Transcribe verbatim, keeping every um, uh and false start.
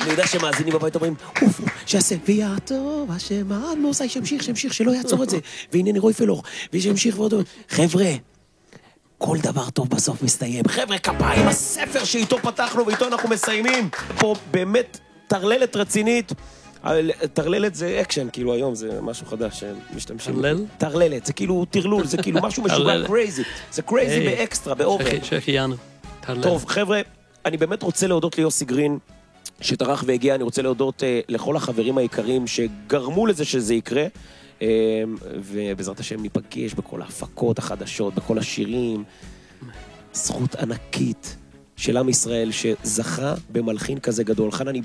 אני יודע שמאזינים בבית אומרים, אוף, שעשה, ויהיה טוב, השם, מוסי, שימשיך, שימשיך, שלא יעצור את זה. והנה אני רואה פלוך, ושימשיך ועוד... חבר'ה, כל דבר טוב בסוף מסתיים. חבר'ה, כפיים, הספר שאיתו פתחנו ואיתו אנחנו מסיימים. פה באמת תרללת רצינית. תרללת זה אקשן, כאילו היום זה משהו חדש שמשתמשים. תרלל? תרללת, זה כאילו תרלול, זה כאילו משהו משוגע, קרייזי. זה קרייזי באקסטרה, באובר. שהחיינו. טוב, חבר'ה, אני באמת רוצה להודות ליוסי גרין, שטרח והגיע, אני רוצה להודות לכל החברים היקרים שגרמו לזה שזה יקרה, ובעזרת השם ניפגש בכל ההפקות החדשות, בכל השירים. זכות ענקית של עם ישראל שזכה במלחין כזה גדול. חנן, אני